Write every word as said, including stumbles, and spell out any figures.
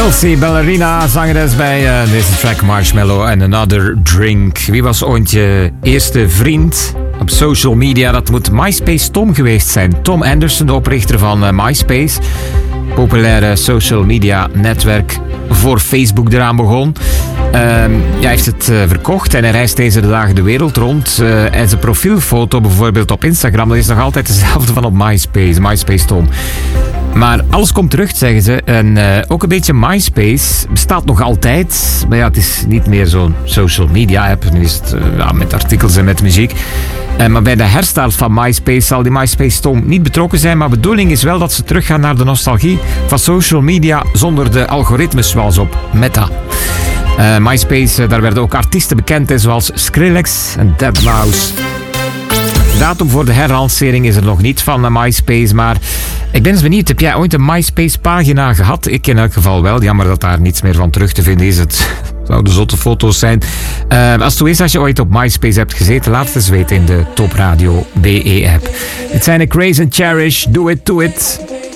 Kelsey Ballerina, zangeres bij uh, deze track Marshmallow and Another Drink. Wie was ooit je eerste vriend op social media? Dat moet MySpace Tom geweest zijn. Tom Anderson, de oprichter van uh, MySpace. Populaire social media netwerk voor Facebook eraan begon. Uh, hij heeft het uh, verkocht en hij reist deze dagen de wereld rond. Uh, en zijn profielfoto bijvoorbeeld op Instagram, dat is nog altijd dezelfde van op MySpace, MySpace Tom. Maar alles komt terug, zeggen ze. En uh, ook een beetje MySpace bestaat nog altijd. Maar ja, het is niet meer zo'n social media app. Nu is het uh, ja, met artikels en met muziek. Uh, maar bij de herstart van MySpace zal die MySpace Tom niet betrokken zijn. Maar de bedoeling is wel dat ze teruggaan naar de nostalgie van social media zonder de algoritmes zoals op Meta. Uh, MySpace, uh, daar werden ook artiesten bekend, hè, zoals Skrillex en deadmau five. Datum voor de herlancering is er nog niet van uh, MySpace, maar ik ben eens benieuwd, heb jij ooit een MySpace-pagina gehad? Ik in elk geval wel, jammer dat daar niets meer van terug te vinden is. Het zouden zotte foto's zijn. Uh, als het zo is, als je ooit op MySpace hebt gezeten, laat het eens weten in de Top Radio B E-app. Het zijn de Craze and Cherish, Do It, Do It.